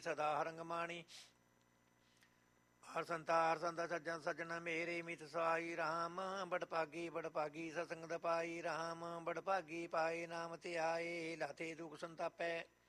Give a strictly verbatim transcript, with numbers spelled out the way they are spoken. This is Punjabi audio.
ਸਦਾ ਹਰੰਗ ਮਾਣੀ। ਹਰ ਸੰਤਾ ਹਰ ਸੰਤਾ ਸੱਜਣ ਸੱਜਣ ਮੇਰੇ ਮਿਤ ਸਹਾਈ ਰਾਮ। ਬੜ ਭਾਗੀ ਬੜ ਭਾਗੀ ਸਤਸੰਗ ਪਾਈ ਰਾਮ। ਬੜ ਭਾਗੀ ਪਾਏ ਨਾਮ ਧਿਆਏ ਲਾਥੇ ਦੁਖ ਸੰਤਾਪੈ।